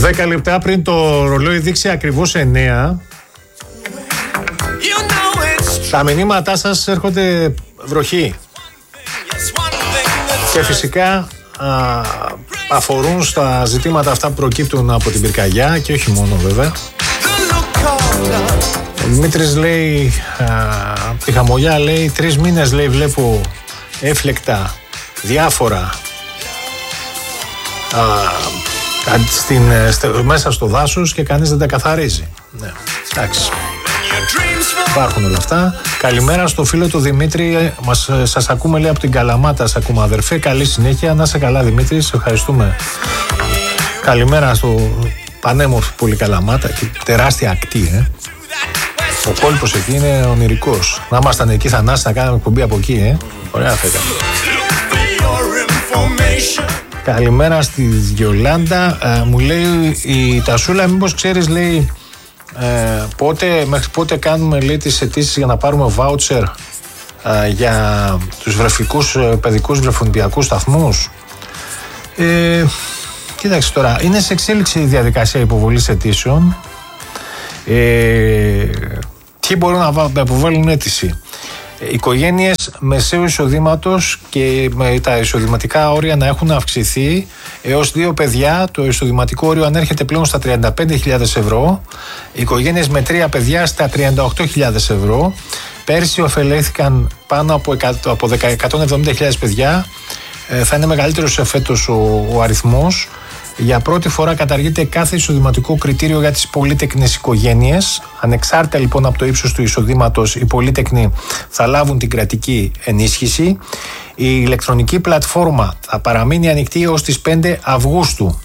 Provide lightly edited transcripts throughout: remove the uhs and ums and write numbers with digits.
10 λεπτά πριν το ρολόι δείξει ακριβώς 9, τα μηνύματά σας έρχονται βροχή. Και φυσικά αφορούν στα ζητήματα αυτά που προκύπτουν από την πυρκαγιά και όχι μόνο βέβαια. Ο Δημήτρης λέει, τη Χαμογιά λέει, 3 μήνες λέει βλέπω έφλεκτα διάφορα μέσα στο δάσος και κανείς δεν τα καθαρίζει. Ναι, εντάξει. Υπάρχουν όλα αυτά. Καλημέρα στο φίλο του Δημήτρη. Σας ακούμε λέει από την Καλαμάτα. Σας ακούμε αδερφέ. Καλή συνέχεια. Να είσαι καλά Δημήτρη. Σε ευχαριστούμε. Καλημέρα στο πανέμορφη πολύ Καλαμάτα. Τεράστια ακτή. Ο κόλπος εκεί είναι ονειρικός. Να ήμασταν εκεί Θανάση να κάνουμε εκπομπή από εκεί. Ωραία θα ήταν. Καλημέρα στη Γιολάντα. Μου λέει η Τασούλα, μήπως ξέρεις λέει μέχρι πότε κάνουμε λέει τις αιτήσεις για να πάρουμε βάουτσερ για τους βρεφικούς παιδικούς βρεφονιπιακούς σταθμούς. Κοίταξε τώρα, είναι σε εξέλιξη η διαδικασία υποβολής αιτήσεων. Ποιοι μπορούν να υποβάλουν αίτηση? Οικογένειες μεσαίου εισοδήματος και με τα εισοδηματικά όρια να έχουν αυξηθεί έως 2 παιδιά. Το εισοδηματικό όριο ανέρχεται πλέον στα 35.000 ευρώ. Οικογένειες με 3 παιδιά στα 38.000 ευρώ. Πέρσι ωφελήθηκαν πάνω από 170.000 παιδιά. Θα είναι μεγαλύτερος φέτος ο αριθμός. Για πρώτη φορά καταργείται κάθε εισοδηματικό κριτήριο για τις πολύτεκνες οικογένειες. Ανεξάρτητα λοιπόν από το ύψος του εισοδήματος, οι πολύτεκνοι θα λάβουν την κρατική ενίσχυση. Η ηλεκτρονική πλατφόρμα θα παραμείνει ανοιχτή έως τις 5 Αυγούστου.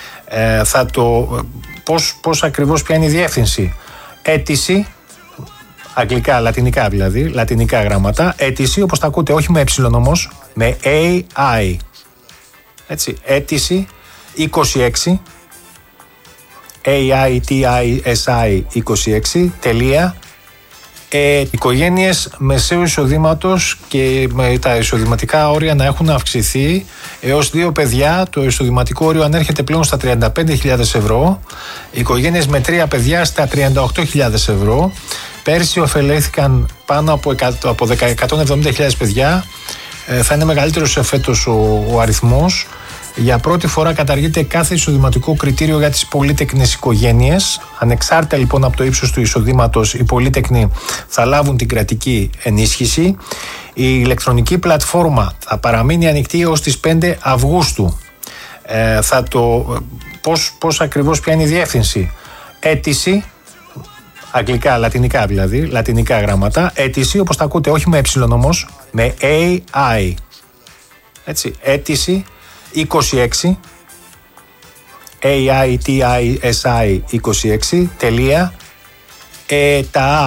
Πώς ακριβώς, ποια είναι η διεύθυνση? Αίτηση, αγγλικά, λατινικά δηλαδή, λατινικά γράμματα. Αίτηση, όπως τα ακούτε, όχι με ε όμως, με AI. Έτσι, αίτηση 26 AITISI 26 τελεία οικογένειες μεσαίου εισοδήματος και με τα εισοδηματικά όρια να έχουν αυξηθεί έως 2 παιδιά. Το εισοδηματικό όριο ανέρχεται πλέον στα 35.000 ευρώ. Οικογένειες με 3 παιδιά στα 38.000 ευρώ. Πέρσι ωφελήθηκαν πάνω από 170.000 παιδιά. Θα είναι μεγαλύτερος φέτος ο αριθμός. Για πρώτη φορά καταργείται κάθε εισοδηματικό κριτήριο για τις πολύτεκνες οικογένειες. Ανεξάρτητα λοιπόν από το ύψος του εισοδήματος, οι πολύτεκνοι θα λάβουν την κρατική ενίσχυση. Η ηλεκτρονική πλατφόρμα θα παραμείνει ανοιχτή έως τις 5 Αυγούστου. Πώς ακριβώς, ποια είναι η διεύθυνση? Αίτηση, αγγλικά, λατινικά δηλαδή, λατινικά γράμματα. Αίτηση, όπως τα ακούτε, όχι με ε όμως, με AI. Έτσι, αίτηση 26 AITISI 26 τελεία τα